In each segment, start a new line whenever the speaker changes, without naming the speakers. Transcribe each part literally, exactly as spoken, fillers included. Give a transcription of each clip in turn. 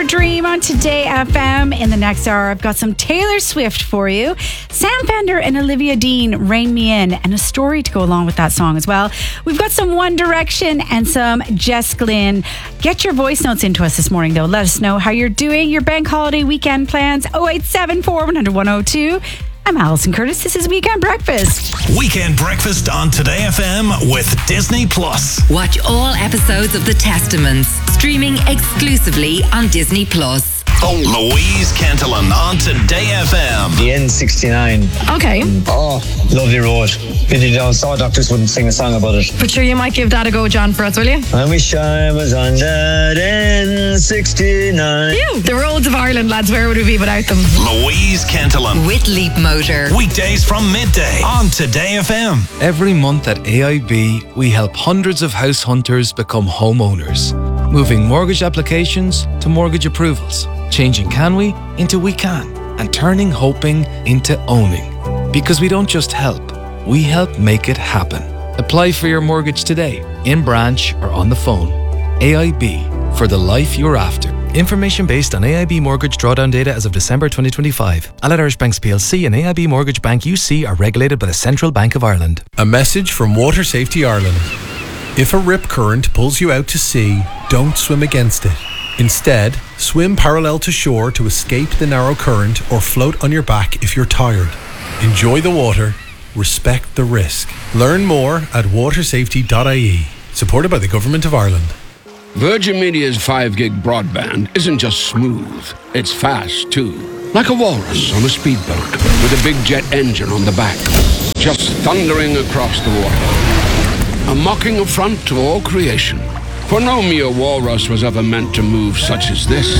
Fever Dream on Today F M. In the next hour, I've got some Taylor Swift for you. Sam Fender and Olivia Dean, Rein Me In, and a story to go along with that song as well. We've got some One Direction and some Jess Glynn. Get your voice notes into us this morning, though. Let us know how you're doing, your bank holiday weekend plans. oh eight seven four, one hundred, one oh two. I'm Alison Curtis. This is Weekend Breakfast.
Weekend Breakfast on Today F M with Disney Plus.
Watch all episodes of The Testaments, streaming exclusively on Disney Plus.
Louise Cantillon on Today F M.
The N sixty-nine.
Okay.
Oh, lovely road. Pity the Saw Doctors wouldn't sing a song about it.
But sure, you might give that a go, John, for us, will you?
I wish I was on that N sixty-nine.
Ew, the roads of Ireland, lads, where would we be without them?
Louise Cantillon.
With Leap Motor.
Weekdays from midday on Today F M.
Every month at A I B, we help hundreds of house hunters become homeowners. Moving mortgage applications to mortgage approvals. Changing can we into we can. And turning hoping into owning. Because we don't just help, we help make it happen. Apply for your mortgage today, in branch or on the phone. A I B, for the life you're after.
Information based on A I B mortgage drawdown data as of December twenty twenty-five. Allied Irish Banks P L C and A I B Mortgage Bank U C are regulated by the Central Bank of Ireland.
A message from Water Safety Ireland. If a rip current pulls you out to sea, don't swim against it. Instead, swim parallel to shore to escape the narrow current or float on your back if you're tired. Enjoy the water, respect the risk. Learn more at water safety dot I E. Supported by the Government of Ireland.
Virgin Media's five gig broadband isn't just smooth, it's fast too. Like a walrus on a speedboat with a big jet engine on the back, just thundering across the water. A mocking affront to all creation. For no mere walrus was ever meant to move such as this.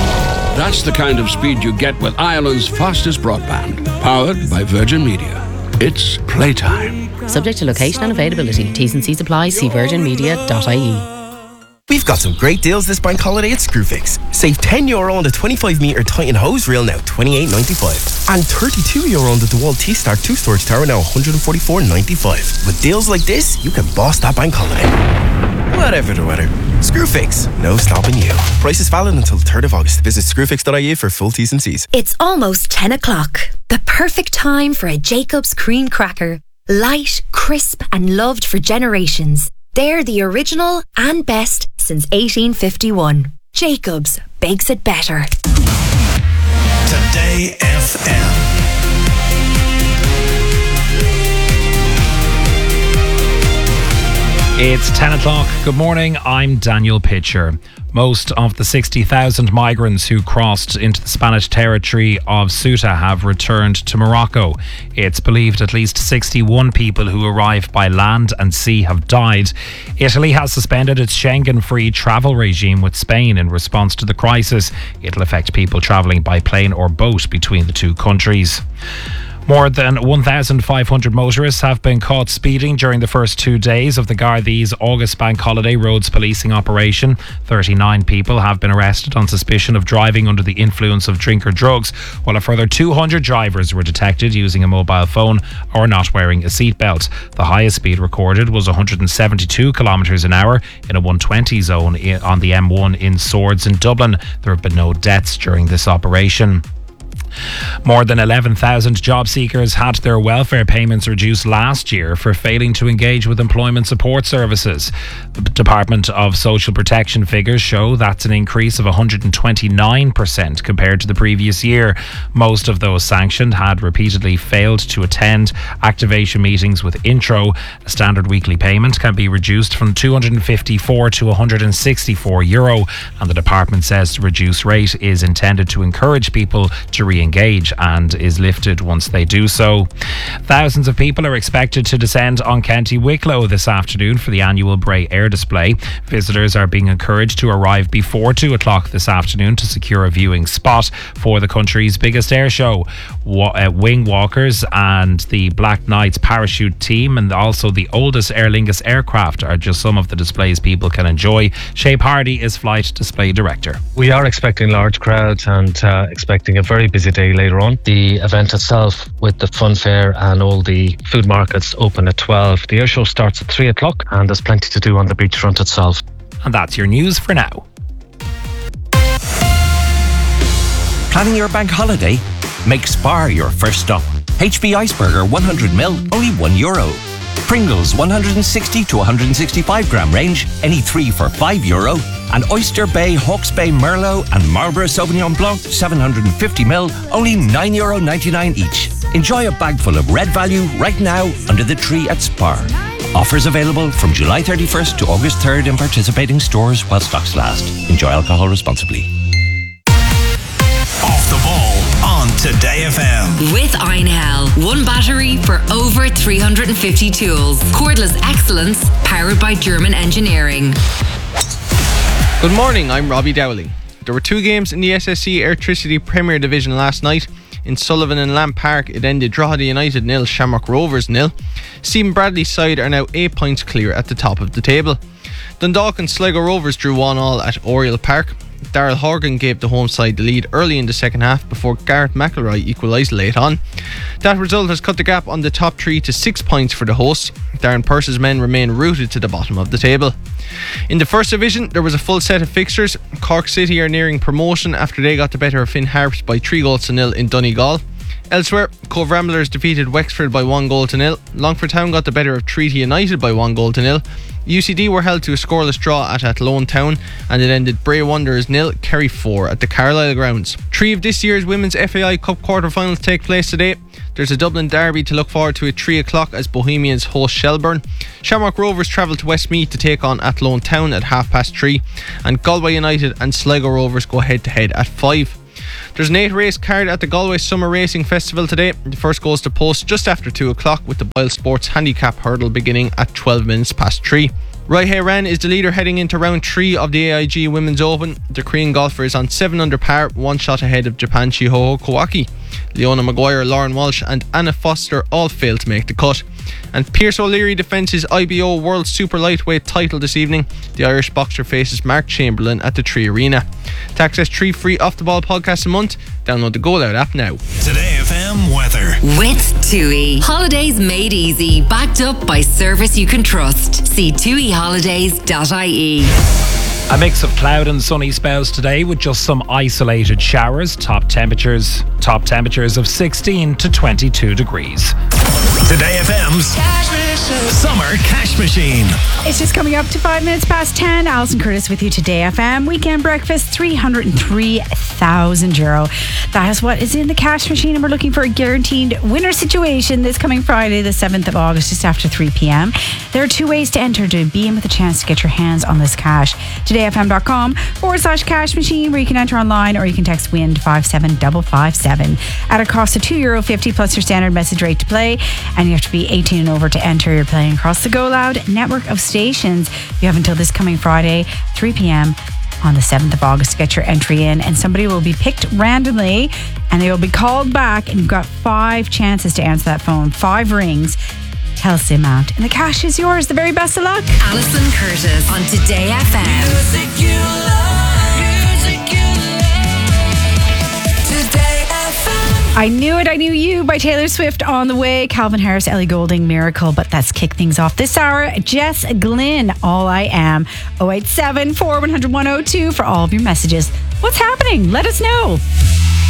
That's the kind of speed you get with Ireland's fastest broadband, powered by Virgin Media. It's playtime.
Subject to location and availability. T's and C's apply. See virgin media dot I E.
We've got some great deals this bank holiday at Screwfix. Save ten euro on the twenty-five metre Titan hose reel now, twenty-eight ninety-five. And thirty-two euro on the DeWalt T-Star two storage tower now, one forty-four ninety-five. With deals like this, you can boss that bank holiday. Whatever the weather. Screwfix, no stopping you. Price is valid until the third of August. Visit screwfix dot I E for full T's and C's.
It's almost ten o'clock. The perfect time for a Jacob's cream cracker. Light, crisp and loved for generations. They're the original and best since eighteen fifty-one. Jacob's bakes it better.
Today F M.
It's ten o'clock. Good morning. I'm Daniel Pitcher. Most of the sixty thousand migrants who crossed into the Spanish territory of Ceuta have returned to Morocco. It's believed at least sixty-one people who arrived by land and sea have died. Italy has suspended its Schengen-free travel regime with Spain in response to the crisis. It'll affect people travelling by plane or boat between the two countries. More than one thousand five hundred motorists have been caught speeding during the first two days of the Gardaí's August Bank Holiday roads policing operation. thirty-nine people have been arrested on suspicion of driving under the influence of drink or drugs, while a further two hundred drivers were detected using a mobile phone or not wearing a seatbelt. The highest speed recorded was one hundred seventy-two kilometres an hour in a one twenty zone on the M one in Swords in Dublin. There have been no deaths during this operation. More than eleven thousand job seekers had their welfare payments reduced last year for failing to engage with employment support services. The Department of Social Protection figures show that's an increase of one hundred twenty-nine percent compared to the previous year. Most of those sanctioned had repeatedly failed to attend activation meetings with Intro. A standard weekly payment can be reduced from two hundred fifty-four to one hundred sixty-four euro, and the department says the reduced rate is intended to encourage people to re engage and is lifted once they do so. Thousands of people are expected to descend on County Wicklow this afternoon for the annual Bray Air Display. Visitors are being encouraged to arrive before two o'clock this afternoon to secure a viewing spot for the country's biggest air show. Wa- uh, Wing Walkers and the Black Knights parachute team and also the oldest Aer Lingus aircraft are just some of the displays people can enjoy. Shape Hardy is flight display director.
We are expecting large crowds and uh, expecting a very busy day later on. The event itself, with the fun fair and all the food markets, open at twelve. The air show starts at three o'clock and there's plenty to do on the beachfront itself.
And that's your news for now.
Planning your bank holiday? Make Spar your first stop. H B Iceberger one hundred milliliters, only one euro. Pringles one hundred sixty to one hundred sixty-five gram range, any three for five euro. And Oyster Bay, Hawke's Bay Merlot and Marlborough Sauvignon Blanc seven hundred fifty milliliters, only nine euro ninety-nine each. Enjoy a bag full of red value right now under the tree at Spar. Offers available from July thirty-first to August third in participating stores while stocks last. Enjoy alcohol responsibly.
Off the ball on Today F M.
With Einhell. One battery for over three hundred fifty tools. Cordless excellence powered by German engineering.
Good morning, I'm Robbie Dowling. There were two games in the S S C Airtricity Premier Division last night. In Sullivan and Lamb Park, it ended Drogheda United nil, Shamrock Rovers nil. Stephen Bradley's side are now eight points clear at the top of the table. Dundalk and Sligo Rovers drew one all at Oriel Park. Daryl Horgan gave the home side the lead early in the second half before Gareth McElroy equalised late on. That result has cut the gap on the top three to six points for the hosts. Darren Purse's men remain rooted to the bottom of the table. In the first division, there was a full set of fixtures. Cork City are nearing promotion after they got the better of Finn Harps by three goals to nil in Donegal. Elsewhere, Cove Ramblers defeated Wexford by one goal to nil. Longford Town got the better of Treaty United by one goal to nil. U C D were held to a scoreless draw at Athlone Town, and it ended Bray Wanderers nil, Kerry four at the Carlisle grounds. Three of this year's Women's F A I Cup quarter-finals take place today. There's a Dublin derby to look forward to at three o'clock as Bohemians host Shelbourne. Shamrock Rovers travel to Westmeath to take on Athlone Town at half past three, and Galway United and Sligo Rovers go head to head at five. There's an eight race card at the Galway Summer Racing Festival today. The first goes to post just after two o'clock with the Boyle Sports Handicap Hurdle beginning at twelve minutes past three. Raihe Ran is the leader heading into round three of the A I G Women's Open. The Korean golfer is on seven under par, one shot ahead of Japan Chihoho Kawaki. Leona Maguire, Lauren Walsh and Anna Foster all failed to make the cut. And Pierce O'Leary defends his I B O World Super Lightweight title this evening. The Irish boxer faces Mark Chamberlain at the Tree Arena. To access three free Off The Ball podcasts a month, download the Go Loud app now.
Today F M weather.
With TUI. Holidays made easy. Backed up by service you can trust. See tui holidays dot I E.
A mix of cloud and sunny spells today with just some isolated showers. Top temperatures, top temperatures of sixteen to twenty-two degrees.
Today F M's Summer Cash Machine.
It's just coming up to five minutes past ten. Alison Curtis with you Today F M. Weekend breakfast, three hundred three thousand euro. That is what is in the cash machine, and we're looking for a guaranteed winner situation this coming Friday, the seventh of August, just after three p.m. There are two ways to enter to be in with a chance to get your hands on this cash. todayfm.com forward slash cash machine, where you can enter online, or you can text WIN to five seven five five seven at a cost of two euro fifty plus your standard message rate to play. And you have to be eighteen and over to enter. You're playing across the Go Loud network of stations. You have until this coming Friday, three p.m. on the seventh of August to get your entry in, and somebody will be picked randomly and they will be called back, and you've got five chances to answer that phone. Five rings. Tell us the amount, and the cash is yours. The very best of luck.
Alison Curtis on Today F M.
Music you love, music you love. Today F M.
I Knew It, I Knew You by Taylor Swift on the way. Calvin Harris, Ellie Goulding, Miracle. But let's kick things off this hour. Jess Glynn, All I Am. oh eight seven, four one zero zero, one oh two for all of your messages. What's happening? Let us know.